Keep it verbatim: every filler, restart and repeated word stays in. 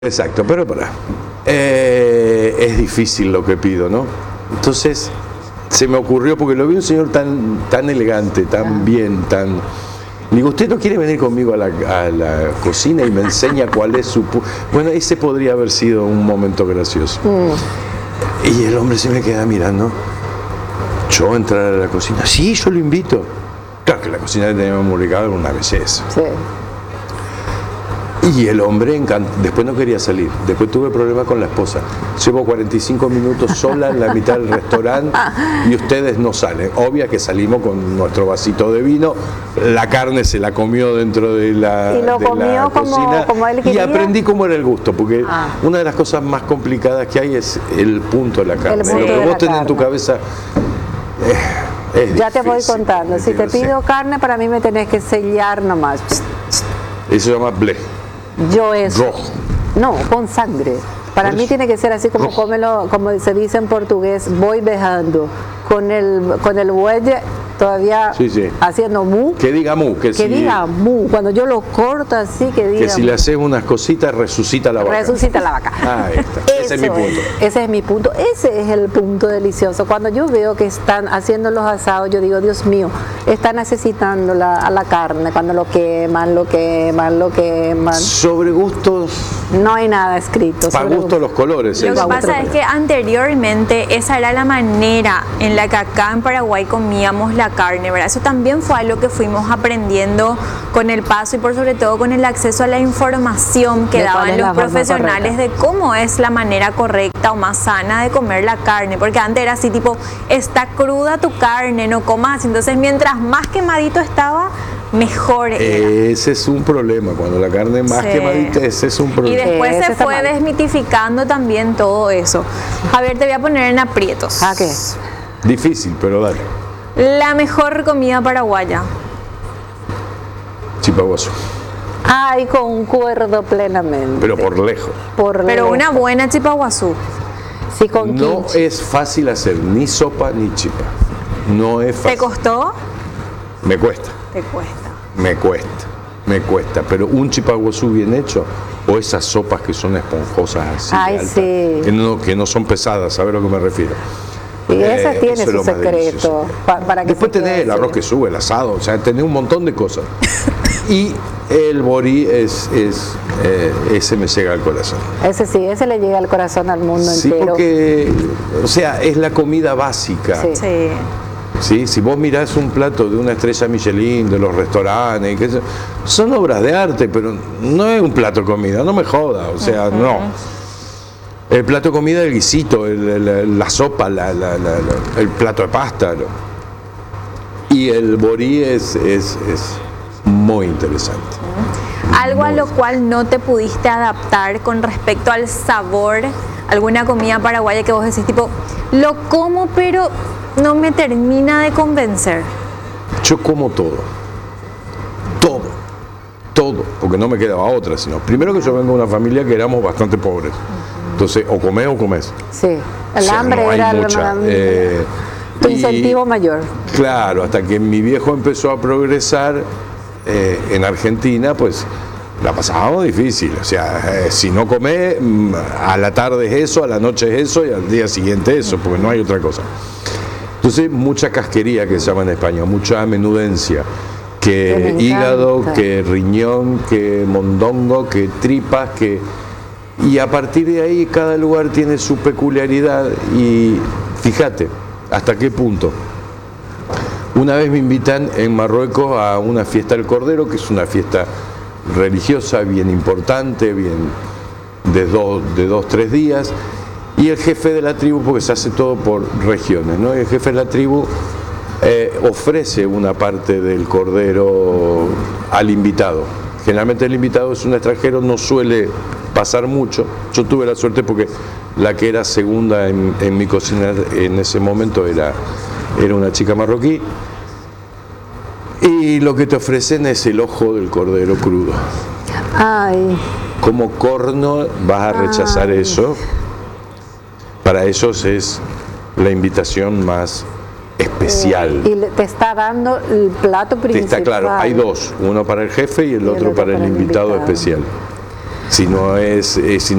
Exacto, pero para. Eh, es difícil lo que pido, ¿no? Entonces, se me ocurrió, porque lo vi un señor tan, tan elegante, tan bien, tan... Digo, ¿usted no quiere venir conmigo a la, a la cocina y me enseña cuál es su... pu-? Bueno, ese podría haber sido un momento gracioso. Mm. Y el hombre se me queda mirando. ¿Yo entrar a la cocina? Sí, yo lo invito. Claro que la cocina que teníamos ubicada era una belleza. Sí. Y el hombre encant... después no quería salir, después tuve problemas con la esposa. Llevo cuarenta y cinco minutos sola en la mitad del restaurante y ustedes no salen. Obvio que salimos con nuestro vasito de vino, la carne se la comió dentro de la, ¿Y lo de comió la como, cocina como él quería? Y aprendí cómo era el gusto, porque ah. una de las cosas más complicadas que hay es el punto de la carne. Lo que vos tenés en tu cabeza... Eh, es ya difícil, te voy contando, si te pido carne, para mí me tenés que sellar nomás. Eso se llama blé. Yo eso. Rojo. No, con sangre. Para Por mí eso. tiene que ser así como Rojo. cómelo, como se dice en portugués, voy dejando. Con el, con el buey todavía sí, sí. haciendo mu. Que diga mu. Que, que si, diga mu. Cuando yo lo corto así, que diga que si mu. le haces unas cositas, resucita la vaca. Resucita la vaca. Ahí está. Ese es mi punto. Es, ese es mi punto. Ese es el punto delicioso. Cuando yo veo que están haciendo los asados, yo digo, Dios mío, están necesitando la, a la carne. Cuando lo queman, lo queman, lo queman. Sobre gustos... No hay nada escrito. Para gusto gusto. los colores. Lo ¿eh? que pasa es que anteriormente esa era la manera en la que acá en Paraguay comíamos la carne, ¿verdad? Eso también fue algo que fuimos aprendiendo con el paso y por sobre todo con el acceso a la información que daban los profesionales de cómo es la manera correcta o más sana de comer la carne, porque antes era así tipo, está cruda tu carne, no comas, entonces mientras más quemadito estaba, mejor era. Ese es un problema, cuando la carne es más Sí. quemadita, ese es un Y problema. después Ese se está fue mal. desmitificando también todo eso. Javier, te voy a poner en aprietos. ¿A qué? Difícil, pero dale. La mejor comida paraguaya. Chipaguazú. Ay, concuerdo plenamente. Pero por lejos. Por Pero lejos. una buena chipaguazú. Sí, con No kimchi. es fácil hacer ni sopa ni chipa. No es ¿Te fácil. costó? Me cuesta, Te cuesta. me cuesta, me cuesta. Pero un chipaguazú bien hecho, o esas sopas que son esponjosas así, Ay, altas, sí. que, no, que no son pesadas, ¿sabes a lo que me refiero? Y esa Eh, tiene eso es su lo más delicioso. secreto. Pa- para que Después se quede tenés el así. arroz que sube, el asado, o sea, tenés un montón de cosas. Y el borí es, es eh, ese me llega al corazón. Ese sí, ese le llega al corazón al mundo Sí, entero. porque, o sea, es la comida básica. Sí. Sí. ¿Sí? Si vos mirás un plato de una estrella Michelin, de los restaurantes, que eso, son obras de arte, pero no es un plato de comida, no me joda, o sea, uh-huh. no. El plato de comida es el guisito, el, el, la sopa, la, la, la, la, el plato de pasta. ¿no? Y el borí es, es, es muy interesante. Algo a lo cual no te pudiste adaptar con respecto al sabor, alguna comida paraguaya que vos decís tipo, lo como pero no me termina de convencer. Yo como todo, todo, todo, porque no me quedaba otra, sino primero que yo vengo de una familia que éramos bastante pobres, entonces o comés o comés. Sí, el o sea, hambre no hay era mucha, el, eh, tu y, incentivo mayor. Claro, hasta que mi viejo empezó a progresar eh, en Argentina, pues la pasábamos difícil, o sea, eh, si no comés, a la tarde es eso, a la noche es eso y al día siguiente eso, porque no hay otra cosa. Entonces, mucha casquería que se llama en España, mucha menudencia, que que hígado, que riñón, que mondongo, que tripas, que... Y a partir de ahí cada lugar tiene su peculiaridad y fíjate, hasta qué punto. Una vez me invitan en Marruecos a una fiesta del Cordero, que es una fiesta religiosa bien importante, bien de dos, de dos, tres días, y el jefe de la tribu, porque se hace todo por regiones, ¿no? Y el jefe de la tribu eh, ofrece una parte del cordero al invitado. Generalmente el invitado es un extranjero, no suele pasar mucho. Yo tuve la suerte porque la que era segunda en, en mi cocina en ese momento era, era una chica marroquí. Y lo que te ofrecen es el ojo del cordero crudo. Ay. Como corno vas a rechazar Ay. eso. Para ellos es la invitación más especial. Y te está dando el plato principal. Está claro, hay dos, uno para el jefe y el, y el otro, otro para, para el invitado, invitado especial. Si no es, eh, si